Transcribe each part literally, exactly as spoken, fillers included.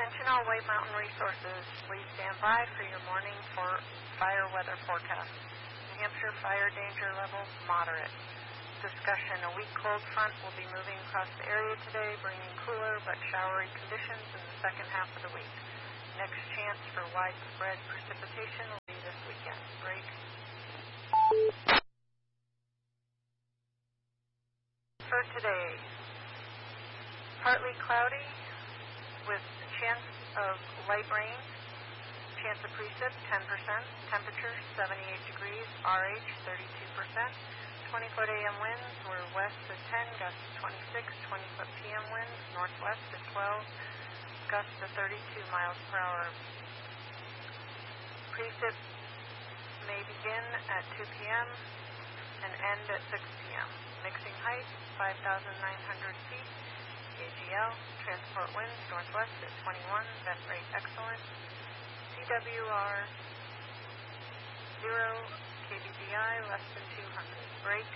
Attention all White Mountain Resources. Please stand by for your morning for fire weather forecast. New Hampshire fire danger level moderate. Discussion. A weak cold front will be moving across the area today, bringing cooler but showery conditions in the second half of the week. Next chance for widespread precipitation will be this weekend. Break. For today, partly cloudy with chance of light rain, chance of precip ten percent, temperature seventy-eight degrees, R H thirty-two percent, twenty foot A M winds were west at ten, gusts twenty-six, twenty foot P M winds, northwest at twelve, gusts to thirty-two miles per hour. Precip may begin at two P M and end at six P M Mixing height five thousand nine hundred feet. A G L, transport winds northwest at twenty-one, vent rate excellent. C W R zero, K B B I less than two hundred. Break.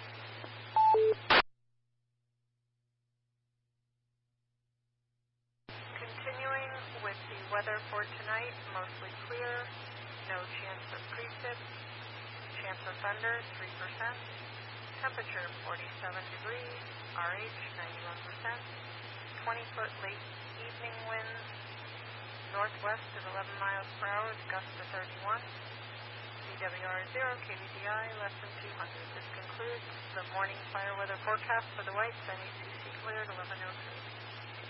Continuing with the weather for tonight, mostly clear, no chance of precip, chance of thunder three percent, temperature forty-seven degrees, R H ninety-one percent, twenty foot late evening winds, northwest at eleven miles per hour, gusts to thirty-one, C W R zero, K B D I less than two hundred. This concludes the morning fire weather forecast for the Whites. N E C C cleared eleven oh three.